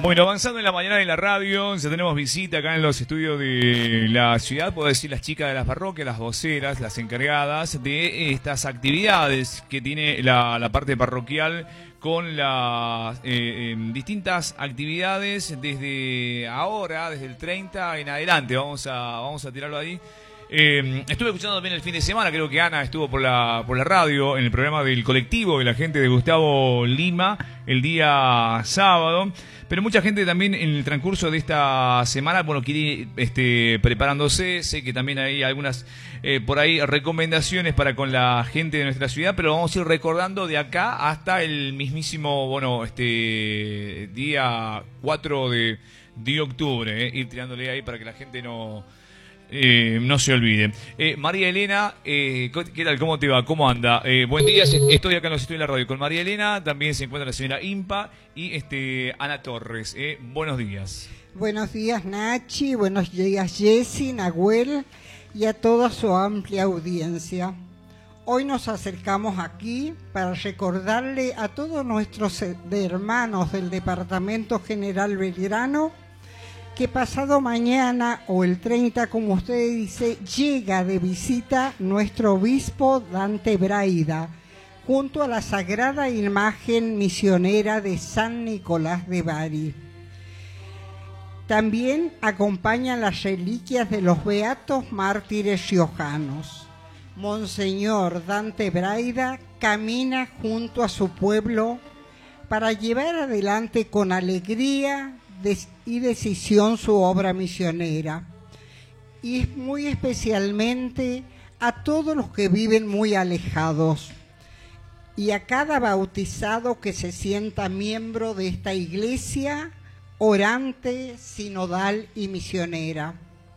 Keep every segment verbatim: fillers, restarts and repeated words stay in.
Bueno, avanzando en la mañana de la radio, ya tenemos visita acá en los estudios de la ciudad, puedo decir las chicas de las parroquias, las voceras, las encargadas de estas actividades que tiene la, la parte parroquial con las eh, eh, distintas actividades desde ahora, desde el treinta en adelante, vamos a, vamos a tirarlo ahí. Eh, estuve escuchando también el fin de semana, creo que Ana estuvo por la por la radio en el programa del colectivo de la gente de Gustavo Lima el día sábado, pero mucha gente también en el transcurso de esta semana, bueno, quiere ir este, preparándose. Sé que también hay algunas eh, por ahí recomendaciones para con la gente de nuestra ciudad, pero vamos a ir recordando de acá hasta el mismísimo, bueno, este día cuatro de, de octubre, eh, ir tirándole ahí para que la gente no... Eh, no se olvide. Eh, María Elena, eh, ¿qué tal? ¿Cómo te va? ¿Cómo anda? Eh, buen día, estoy acá en los estudios de la radio con María Elena, también se encuentra la señora Impa y este Ana Torres. Eh, buenos días. Buenos días, Nachi, buenos días, Jessy, Nahuel y a toda su amplia audiencia. Hoy nos acercamos aquí para recordarle a todos nuestros hermanos del Departamento General Belgrano que pasado mañana o el treinta, como usted dice, llega de visita nuestro obispo Dante Braida, junto a la sagrada imagen misionera de San Nicolás de Bari. También acompañan las reliquias de los beatos mártires riojanos. Monseñor Dante Braida camina junto a su pueblo para llevar adelante con alegría y decisión su obra misionera, y es muy especialmente a todos los que viven muy alejados y a cada bautizado que se sienta miembro de esta iglesia orante, sinodal y misionera.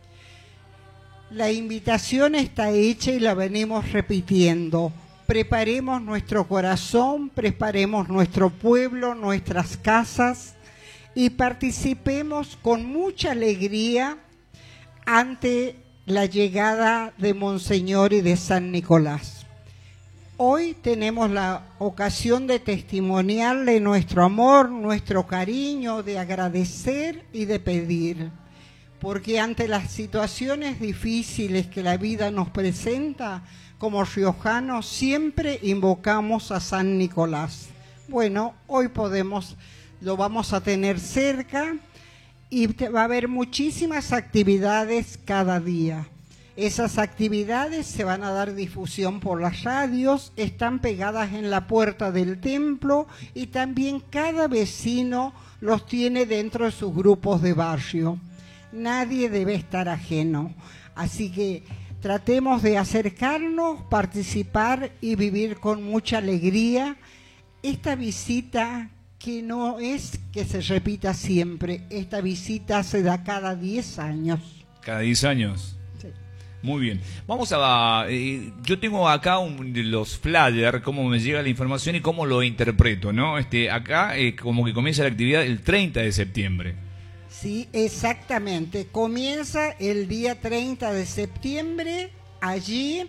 La invitación está hecha y la venimos repitiendo. Preparemos nuestro corazón, preparemos nuestro pueblo, nuestras casas, y participemos con mucha alegría ante la llegada de Monseñor y de San Nicolás. Hoy tenemos la ocasión de testimoniarle nuestro amor, nuestro cariño, de agradecer y de pedir, porque ante las situaciones difíciles que la vida nos presenta, como riojanos siempre invocamos a San Nicolás. Bueno, hoy podemos... lo vamos a tener cerca y va a haber muchísimas actividades cada día. Esas actividades se van a dar difusión por las radios, están pegadas en la puerta del templo y también cada vecino los tiene dentro de sus grupos de barrio. Nadie debe estar ajeno. Así que tratemos de acercarnos, participar y vivir con mucha alegría esta visita, que no es que se repita siempre. Esta visita se da cada diez años. ¿Cada diez años? Sí. Muy bien. Vamos a... Eh, yo tengo acá un, los flyers, cómo me llega la información y cómo lo interpreto, ¿no? Este, acá eh, como que comienza la actividad el treinta de septiembre. Sí, exactamente. Comienza el día treinta de septiembre. Allí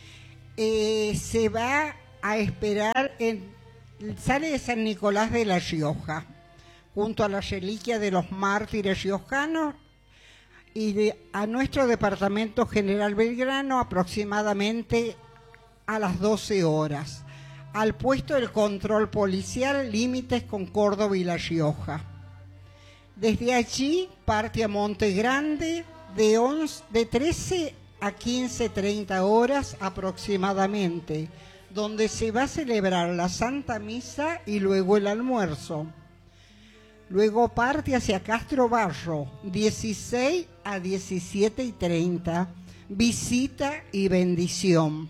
eh, se va a esperar en... Sale de San Nicolás de La Rioja, junto a la reliquia de los mártires riojanos, y de, a nuestro Departamento General Belgrano aproximadamente a las doce horas, al puesto del control policial límites con Córdoba y La Rioja. Desde allí parte a Monte Grande de, once, de trece a quince treinta horas aproximadamente, donde se va a celebrar la Santa Misa y luego el almuerzo. Luego parte hacia Castro Barro, dieciséis a diecisiete y treinta, visita y bendición.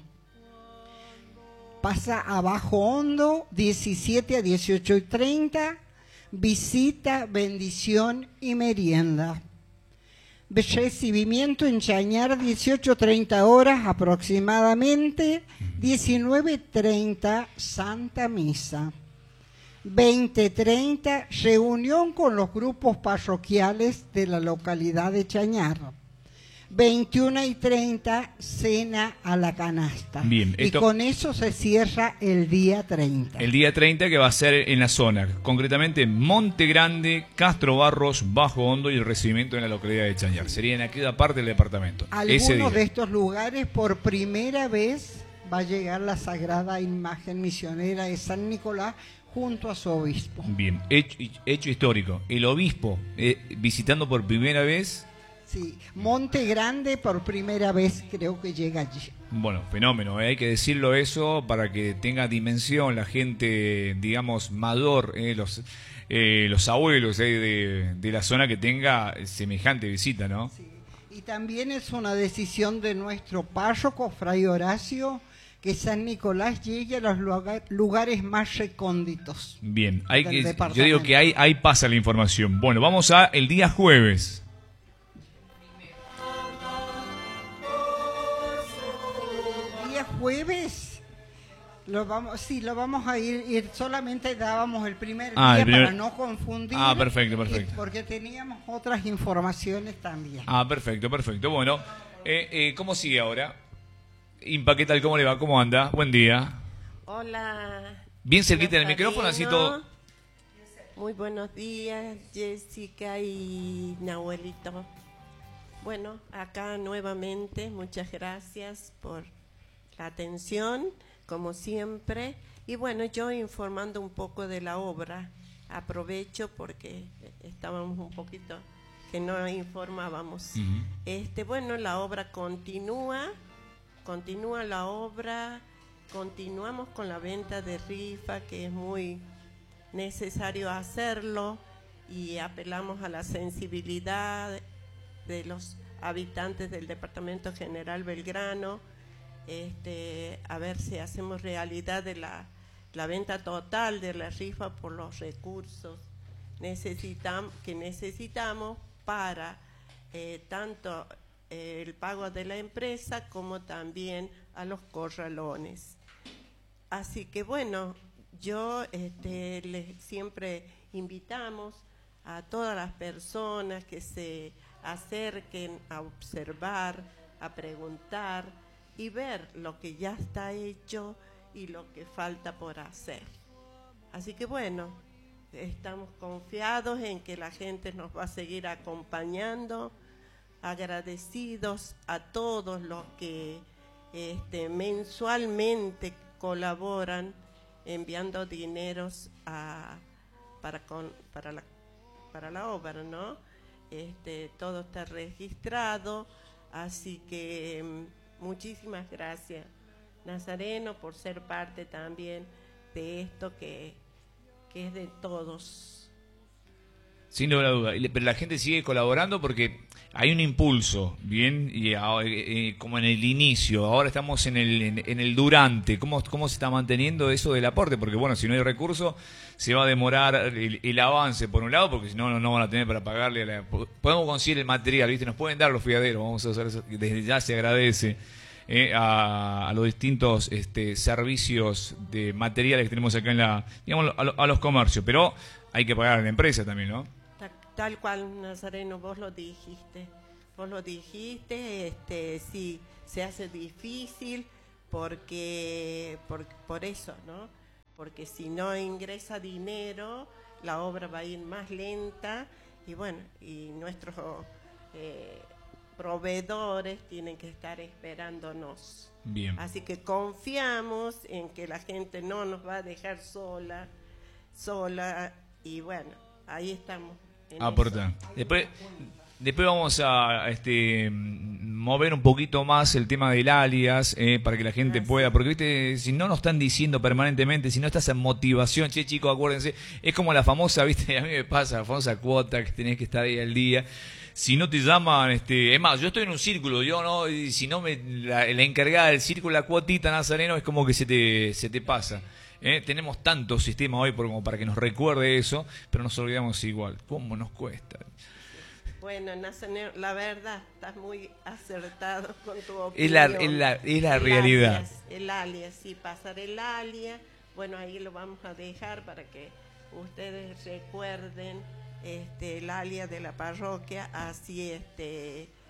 Pasa a Bajo Hondo, diecisiete a dieciocho y treinta, visita, bendición y merienda. Recibimiento en Chañar, dieciocho treinta horas aproximadamente, diecinueve treinta Santa Misa, veinte treinta reunión con los grupos parroquiales de la localidad de Chañar, veintiuna y treinta, cena a la canasta. Bien, esto, y con eso se cierra el día treinta. El día treinta, que va a ser en la zona, concretamente Monte Grande, Castro Barros, Bajo Hondo y el recibimiento en la localidad de Chañar. Sería en aquella parte del departamento. Algunos de estos lugares, por primera vez, va a llegar la sagrada imagen misionera de San Nicolás junto a su obispo. Bien, hecho, hecho histórico. El obispo eh, visitando por primera vez. Sí, Monte Grande por primera vez creo que llega allí. Bueno, fenómeno, ¿eh? Hay que decirlo eso para que tenga dimensión la gente, digamos, mayor, eh, los, eh, los abuelos eh, de, de la zona que tenga semejante visita, ¿no? Sí. Y también es una decisión de nuestro párroco, Fray Horacio, que San Nicolás llegue a los lugares más recónditos. Bien, hay que, yo digo que ahí, ahí pasa la información. Bueno, vamos a el día jueves. El día jueves, lo vamos, sí, lo vamos a ir, ir solamente dábamos el primer ah, día el primer... para no confundir. Ah, perfecto, perfecto. Porque teníamos otras informaciones también. Ah, perfecto, perfecto. Bueno, eh, eh, ¿cómo sigue ahora? Impa, ¿qué tal? ¿Cómo le va? ¿Cómo anda? Buen día. Hola. Bien cerquita del micrófono, así todo. Muy buenos días, Jessica y Nahuelito. Bueno, acá nuevamente, muchas gracias por la atención, como siempre. Y bueno, yo informando un poco de la obra, aprovecho porque estábamos un poquito que no informábamos. Uh-huh. Este, bueno, la obra continúa. Continúa la obra, continuamos con la venta de rifa, que es muy necesario hacerlo, y apelamos a la sensibilidad de los habitantes del Departamento General Belgrano, este, a ver si hacemos realidad de la, la venta total de la rifa por los recursos necesitam, que necesitamos para eh, tanto el pago de la empresa como también a los corralones. Así que bueno, yo este, les, siempre invitamos a todas las personas que se acerquen a observar, a preguntar y ver lo que ya está hecho y lo que falta por hacer. Así que bueno, estamos confiados en que la gente nos va a seguir acompañando. Agradecidos a todos los que este, mensualmente colaboran enviando dineros a, para, con, para, la, para la obra, ¿no? Este, todo está registrado, así que muchísimas gracias, Nazareno, por ser parte también de esto que, que es de todos. Sin duda, duda. Pero la gente sigue colaborando porque hay un impulso, bien, y eh, como en el inicio. Ahora estamos en el en, en el durante. ¿Cómo, ¿Cómo se está manteniendo eso del aporte? Porque bueno, si no hay recursos, se va a demorar el, el avance por un lado, porque si no, no, no van a tener para pagarle. A la, podemos conseguir el material, ¿viste? Nos pueden dar los fiaderos, vamos a hacer eso. Desde ya se agradece eh, a, a los distintos este, servicios de materiales que tenemos acá en la, digamos, a, a los comercios. Pero hay que pagar a la empresa también, ¿no? Tal cual, Nazareno, vos lo dijiste, vos lo dijiste, este, sí, se hace difícil porque, por, por eso, ¿no? Porque si no ingresa dinero, la obra va a ir más lenta y bueno, y nuestros eh, proveedores tienen que estar esperándonos. Bien. Así que confiamos en que la gente no nos va a dejar sola, sola, y bueno, ahí estamos. Aporta. Después, después vamos a este mover un poquito más el tema del alias eh, para que la gente Gracias. pueda, porque viste, si no nos están diciendo permanentemente, si no está esa motivación, che chicos, acuérdense, es como la famosa, viste, a mí me pasa, la famosa cuota que tenés que estar ahí al día. Si no te llaman, este, es más, yo estoy en un círculo, yo no, y si no me la, la encargada del círculo, la cuotita, Nazareno, es como que se te, se te pasa. Eh, tenemos tanto sistema hoy por, como para que nos recuerde eso, pero nos olvidamos igual. ¿Cómo nos cuesta? Bueno, Nazareno, la verdad, estás muy acertado con tu opinión. Es la, es la, es la el realidad. Alias, el alias, sí, pasar el alias. Bueno, ahí lo vamos a dejar para que ustedes recuerden este, el alias de la parroquia, así este,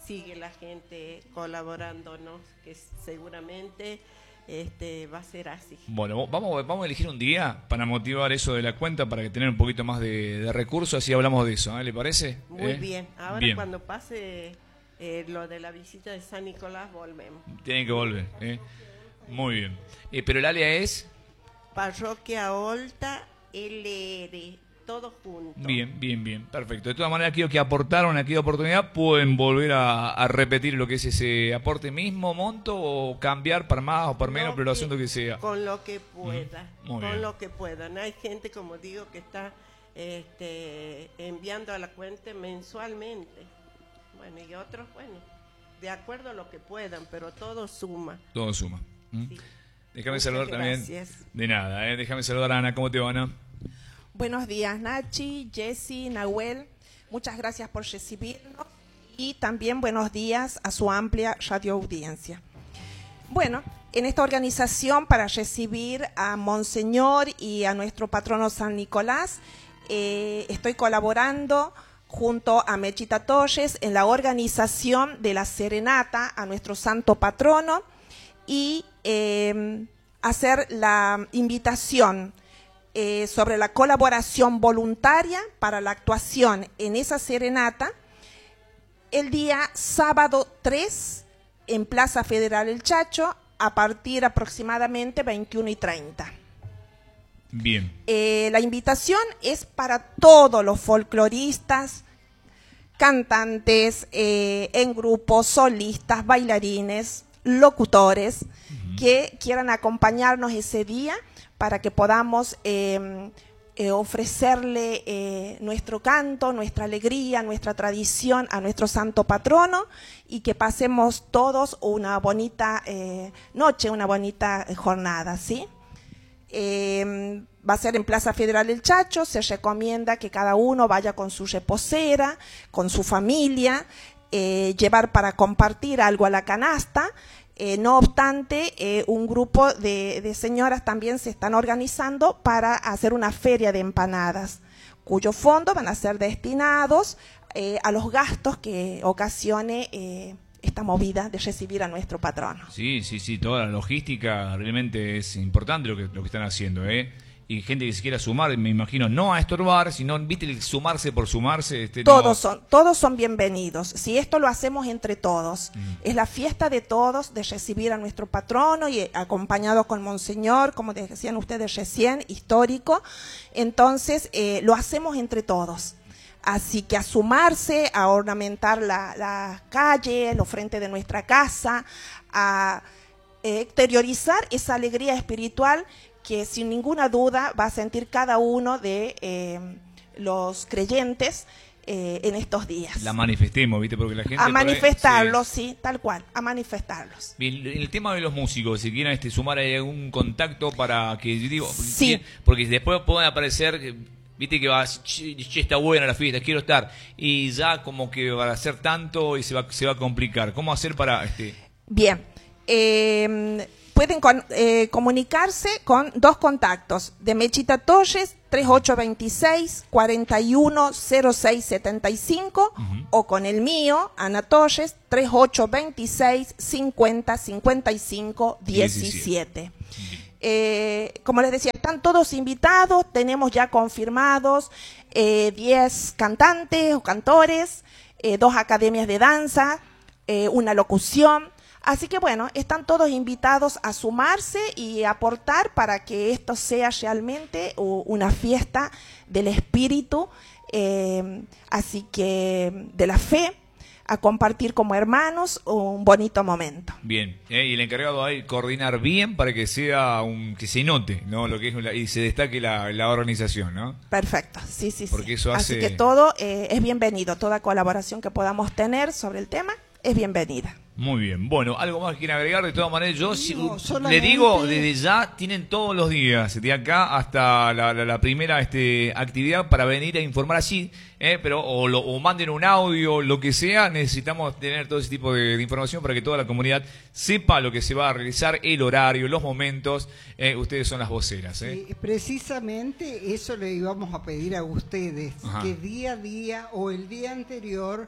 sigue la gente colaborándonos, que seguramente este, va a ser así. Bueno, vamos, vamos a elegir un día para motivar eso de la cuenta, para que tener un poquito más de, de recursos, así hablamos de eso, ¿eh? ¿Le parece? Muy ¿Eh? bien. Ahora bien. Cuando pase eh, lo de la visita de San Nicolás, volvemos. Tienen que volver, ¿eh? Muy bien. Eh, pero el área es... Parroquia Olta L R, todo junto. Bien, bien, bien, perfecto. De todas maneras, aquellos que aportaron aquella oportunidad pueden volver a, a repetir lo que es ese aporte, mismo monto, o cambiar para más o para menos, Lo pero el que- asunto que sea. Con lo que pueda, Mm, muy con bien. lo que puedan. Hay gente, como digo, que está este, enviando a la cuenta mensualmente. Bueno, y otros, bueno, de acuerdo a lo que puedan, pero todo suma. Todo suma. ¿Mm? Sí. Déjame Muchas saludar también. gracias. De nada, ¿eh? Déjame saludar a Ana. ¿Cómo te va, Ana? Buenos días, Nachi, Jessy, Nahuel. Muchas gracias por recibirnos y también buenos días a su amplia radio audiencia. Bueno, en esta organización para recibir a Monseñor y a nuestro patrono San Nicolás, eh, estoy colaborando junto a Mechita Torres en la organización de la serenata a nuestro santo patrono y eh, hacer la invitación eh, sobre la colaboración voluntaria para la actuación en esa serenata el día sábado tres en Plaza Federal El Chacho a partir aproximadamente veintiuno y treinta. Bien. Eh, la invitación es para todos los folcloristas, cantantes, eh, en grupos, solistas, bailarines, locutores, uh-huh. que quieran acompañarnos ese día para que podamos eh, eh, ofrecerle eh, nuestro canto, nuestra alegría, nuestra tradición a nuestro santo patrono y que pasemos todos una bonita eh, noche, una bonita jornada, ¿sí? Eh, va a ser en Plaza Federal El Chacho. Se recomienda que cada uno vaya con su reposera, con su familia, eh, llevar para compartir algo a la canasta. Eh, no obstante, eh, un grupo de, de señoras también se están organizando para hacer una feria de empanadas, cuyos fondos van a ser destinados eh, a los gastos que ocasione eh, esta movida de recibir a nuestro patrono. Sí, sí, sí, toda la logística realmente es importante lo que, lo que están haciendo, ¿eh? Y gente que se quiera sumar, me imagino, no a estorbar, sino, viste, el sumarse por sumarse. Este, todos, no... son, todos son bienvenidos. Si esto lo hacemos entre todos, mm. es la fiesta de todos de recibir a nuestro patrono y acompañado con Monseñor, como decían ustedes recién, histórico. Entonces, eh, lo hacemos entre todos. Así que a sumarse, a ornamentar la, la calle, los frentes de nuestra casa, a eh, exteriorizar esa alegría espiritual que sin ninguna duda va a sentir cada uno de eh, los creyentes eh, en estos días. La manifestemos, ¿viste? Porque la gente... A manifestarlos, sí. sí, tal cual, a manifestarlos. Bien, el tema de los músicos, si quieren este, sumar ahí algún contacto para que, digo, sí. porque después pueden aparecer... Viste que va, che, che, está buena la fiesta, quiero estar. Y ya como que va a hacer tanto y se va, se va a complicar. ¿Cómo hacer para...? este Bien. Eh, pueden con, eh, comunicarse con dos contactos. De Mechita Torres, tres ocho dos seis, cuatro uno cero seis siete cinco. Uh-huh. O con el mío, Ana Torres, tres ocho dos seis, cincuenta cincuenta y cinco diecisiete. Uh-huh. Eh, como les decía, están todos invitados, tenemos ya confirmados eh, diez cantantes o cantores, eh, dos academias de danza, eh, una locución, así que bueno, están todos invitados a sumarse y aportar para que esto sea realmente uh, una fiesta del espíritu, eh, así que de la fe, a compartir como hermanos un bonito momento. Bien, eh, y el encargado ahí coordinar bien para que sea un que se note, ¿no? Lo que es la, y se destaque la, la organización, ¿no? Perfecto, sí, sí, Porque sí. Eso hace... Así que todo eh, es bienvenido, toda colaboración que podamos tener sobre el tema es bienvenida. Muy bien. Bueno, ¿algo más que quieren agregar? De todas maneras, yo si, no, le solamente... digo, desde ya tienen todos los días, de acá hasta la, la, la primera este, actividad para venir a informar allí, ¿eh? Pero o, lo, o manden un audio, lo que sea, necesitamos tener todo ese tipo de, de información para que toda la comunidad sepa lo que se va a realizar, el horario, los momentos. ¿eh? Ustedes son las voceras. ¿eh? Sí, precisamente eso le íbamos a pedir a ustedes, Ajá. que día a día o el día anterior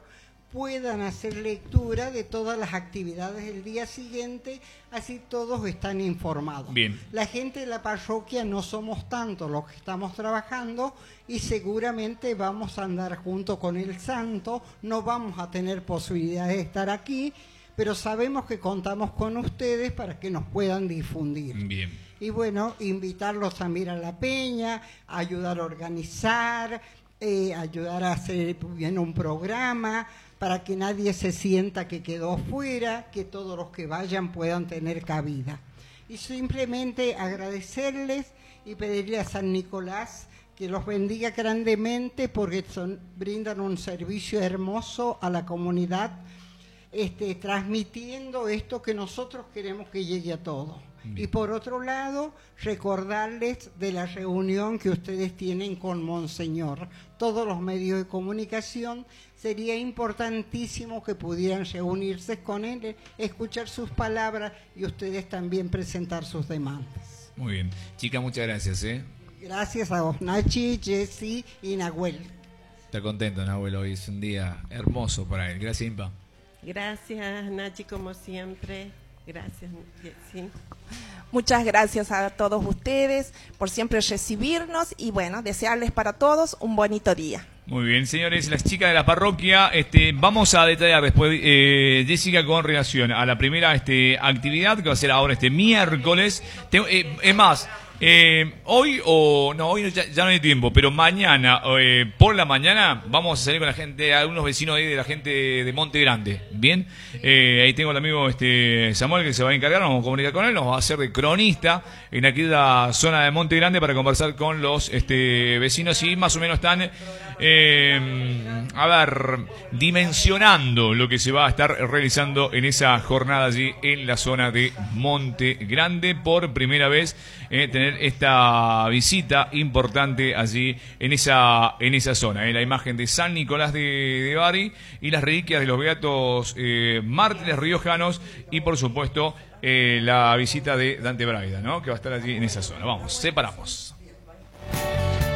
puedan hacer lectura de todas las actividades del día siguiente, así todos están informados. Bien. La gente de la parroquia no somos tantos los que estamos trabajando y seguramente vamos a andar junto con el santo, no vamos a tener posibilidad de estar aquí, pero sabemos que contamos con ustedes para que nos puedan difundir. Bien. Y bueno, invitarlos también a la peña, ayudar a organizar, eh, ayudar a hacer bien un programa, para que nadie se sienta que quedó fuera, que todos los que vayan puedan tener cabida. Y simplemente agradecerles y pedirle a San Nicolás que los bendiga grandemente porque son, brindan un servicio hermoso a la comunidad, este, transmitiendo esto que nosotros queremos que llegue a todos. Y por otro lado, recordarles de la reunión que ustedes tienen con Monseñor. Todos los medios de comunicación, sería importantísimo que pudieran reunirse con él, escuchar sus palabras y ustedes también presentar sus demandas. Muy bien. Chica, muchas gracias, ¿eh? Gracias a vos, Nachi, Jessy y Nahuel. Está contento, Nahuel, hoy es un día hermoso para él. Gracias, Impa. Gracias, Nachi, como siempre. Gracias, Jessy. Muchas gracias a todos ustedes por siempre recibirnos y bueno, desearles para todos un bonito día. Muy bien, señores, las chicas de la parroquia, este, vamos a detallar después, eh, Jessica, con relación a la primera este, actividad que va a ser ahora este miércoles. Te, eh, es más, eh, hoy o no, hoy ya, ya no hay tiempo, pero mañana, eh, por la mañana, vamos a salir con la gente, algunos vecinos ahí de la gente de Monte Grande. Bien, eh, ahí tengo al amigo este Samuel que se va a encargar, nos vamos a comunicar con él, nos va a hacer de cronista en aquella zona de Monte Grande para conversar con los este, vecinos y más o menos están, eh, a ver, dimensionando lo que se va a estar realizando en esa jornada allí en la zona de Monte Grande. Por primera vez eh, tener esta visita importante allí en esa en esa zona, eh, la imagen de San Nicolás de, de Bari y las reliquias de los beatos eh, mártires riojanos y por supuesto eh, la visita de Dante Braida, ¿no? Que va a estar allí en esa zona. Vamos, separamos.